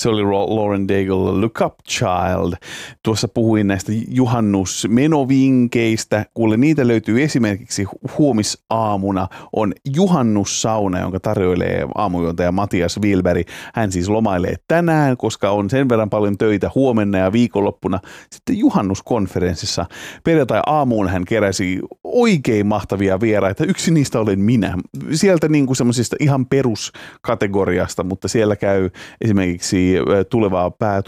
Se oli Lauren Daigle, Look Up Child. Tuossa puhuin näistä juhannusmenovinkeistä. Kuule, niitä löytyy esimerkiksi huomisaamuna on juhannussauna, jonka tarjoilee aamujuontaja Matias Wilberg. Hän siis lomailee tänään, koska on sen verran paljon töitä huomenna ja viikonloppuna. Sitten juhannuskonferenssissa perjantai-aamuun hän keräsi oikein mahtavia vieraita. Yksi niistä olen minä. Sieltä niin kuin semmoisista ihan peruskategoriasta, mutta siellä käy esimerkiksi tulevaa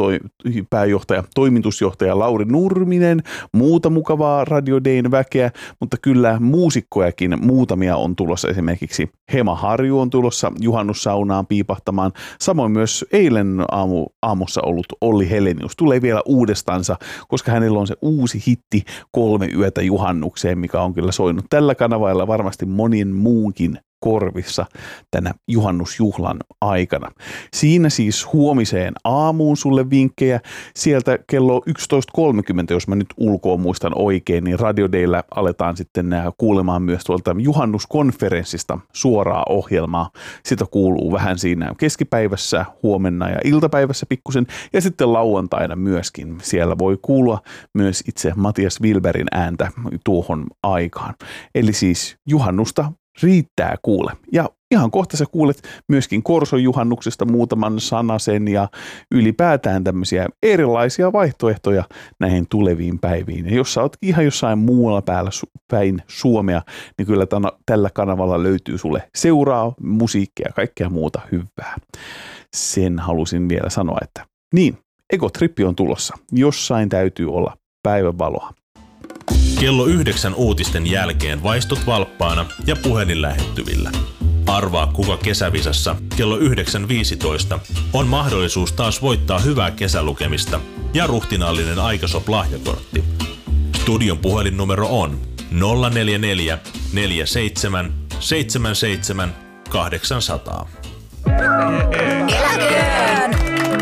toimitusjohtaja Lauri Nurminen, muuta mukavaa Radio Dayn väkeä, mutta kyllä muusikkojakin muutamia on tulossa. Esimerkiksi Hema Harju on tulossa juhannussaunaan piipahtamaan. Samoin myös eilen aamussa ollut Olli Helenius tulee vielä uudestansa, koska hänellä on se uusi hitti 3 yötä juhannukseen, mikä on kyllä soinut tällä kanavalla varmasti monien muunkin korvissa tänä juhannusjuhlan aikana. Siinä siis huomiseen aamuun sulle vinkkejä. Sieltä kello 11.30, jos mä nyt ulkoa muistan oikein, niin Radio Dayllä aletaan sitten kuulemaan myös tuolta juhannuskonferenssista suoraa ohjelmaa. Sitä kuuluu vähän siinä keskipäivässä, huomenna ja iltapäivässä pikkusen ja sitten lauantaina myöskin. Siellä voi kuulua myös itse Matias Wilbergin ääntä tuohon aikaan. Eli siis juhannusta riittää kuule. Ja ihan kohta sä kuulet myöskin Korson juhannuksesta muutaman sanasen ja ylipäätään tämmöisiä erilaisia vaihtoehtoja näihin tuleviin päiviin. Ja jos sä oot ihan jossain muualla päin Suomea, niin kyllä tällä kanavalla löytyy sulle seuraa, musiikkia ja kaikkea muuta hyvää. Sen halusin vielä sanoa, että niin, Ekotrippi on tulossa. Jossain täytyy olla päivänvaloa. Kello 9 uutisten jälkeen vaistut valppaana ja puhelin lähettyvillä. Arvaa kuka kesävisassa kello 9.15 on mahdollisuus taas voittaa hyvää kesälukemista ja ruhtinaallinen Aikasop-lahjakortti. Studion puhelinnumero on 044 47 77 800. Eläköön!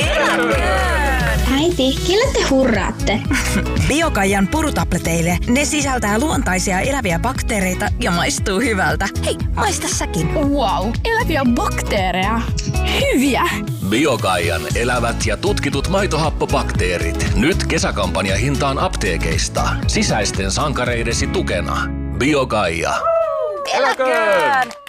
Äiti, kelle te hurraatte? Biokaijan purutableteille. Ne sisältää luontaisia eläviä bakteereita ja maistuu hyvältä. Hei, maista säkin. Wow, eläviä bakteereja. Hyviä! Biokaijan elävät ja tutkitut maitohappobakteerit. Nyt kesäkampanja hintaan apteekeista. Sisäisten sankareidesi tukena. Biokaija. Eläköön!